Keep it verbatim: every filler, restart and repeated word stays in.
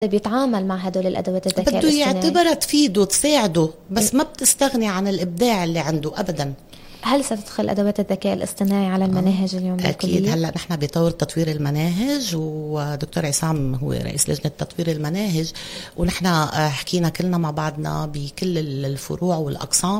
بيتعامل مع هدول الأدوات الذكاء بده الاصطناعي يعتبرها تفيده تساعده، بس ما بتستغني عن الإبداع اللي عنده أبدا. هل ستدخل أدوات الذكاء الاصطناعي على المناهج اليوم بالكلية؟ أكيد. هلأ نحن بطور تطوير المناهج، ودكتور عصام هو رئيس لجنة تطوير المناهج، ونحن حكينا كلنا مع بعضنا بكل الفروع والأقسام